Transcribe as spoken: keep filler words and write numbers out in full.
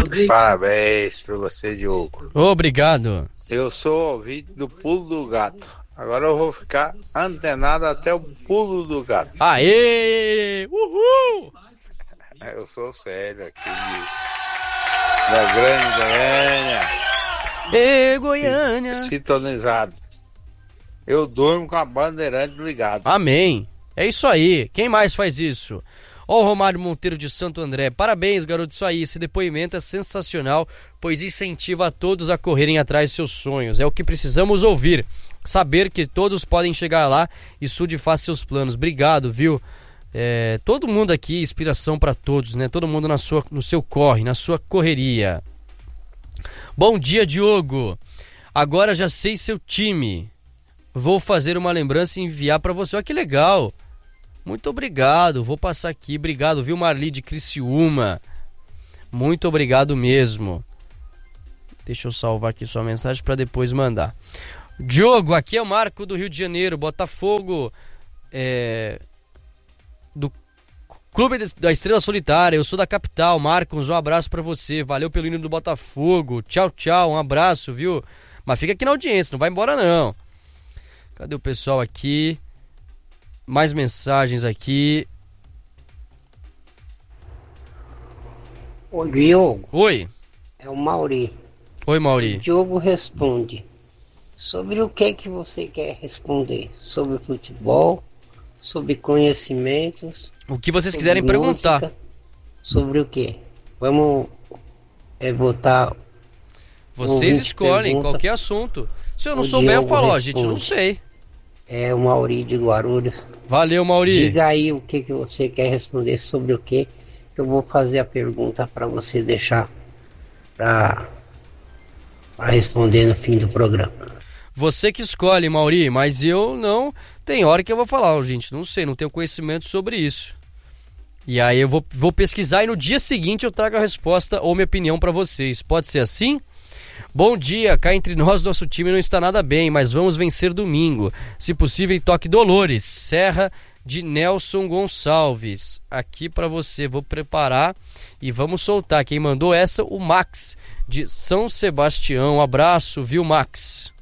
Parabéns pra você, Diogo. Obrigado. Eu sou ouvinte do Pulo do Gato. Agora eu vou ficar antenado até o Pulo do Gato. Aê! Uhul! Eu sou o Célio aqui de, da Grande Goiânia. Ê, Goiânia! Sintonizado. Eu durmo com a Bandeirante ligada. Amém. É isso aí. Quem mais faz isso? Ó o Romário Monteiro de Santo André. Parabéns, garoto, isso aí. Esse depoimento é sensacional, pois incentiva a todos a correrem atrás de seus sonhos. É o que precisamos ouvir. Saber que todos podem chegar lá e Sud faz seus planos. Obrigado, viu? É, todo mundo aqui, inspiração para todos, né? Todo mundo na sua, no seu corre, na sua correria. Bom dia, Diogo. Agora já sei seu time. Vou fazer uma lembrança e enviar para você. Olha que legal. Muito obrigado. Vou passar aqui. Obrigado, viu, Marli de Criciúma. Muito obrigado mesmo. Deixa eu salvar aqui sua mensagem para depois mandar. Diogo, aqui é o Marco do Rio de Janeiro. Botafogo é, do Clube da Estrela Solitária. Eu sou da capital. Marcos, um abraço para você. Valeu pelo hino do Botafogo. Tchau, tchau. Um abraço, viu? Mas fica aqui na audiência, não vai embora não. Cadê o pessoal aqui? Mais mensagens aqui. Ô, Diogo. Oi. É o Mauri. Oi, Mauri. O Diogo responde. Sobre o que que você quer responder? Sobre futebol? Sobre conhecimentos? O que vocês quiserem perguntar. Música, sobre o quê? Vamos é, votar. Vocês escolhem pergunta. Qualquer assunto. Se eu não o souber, Diogo eu falo, ó, gente, não sei. É o Mauri de Guarulhos. Valeu, Mauri. Diga aí o que, que você quer responder sobre o que. Eu vou fazer a pergunta para você deixar para responder no fim do programa. Você que escolhe, Mauri, mas eu não. Tem hora que eu vou falar, ó, gente, não sei, não tenho conhecimento sobre isso. E aí eu vou, vou pesquisar e no dia seguinte eu trago a resposta ou minha opinião para vocês. Pode ser assim? Bom dia, cá entre nós nosso time não está nada bem, mas vamos vencer domingo. Se possível, toque Dolores. Serra de Nelson Gonçalves. Aqui para você, vou preparar e vamos soltar. Quem mandou essa, o Max de São Sebastião. Um abraço, viu, Max?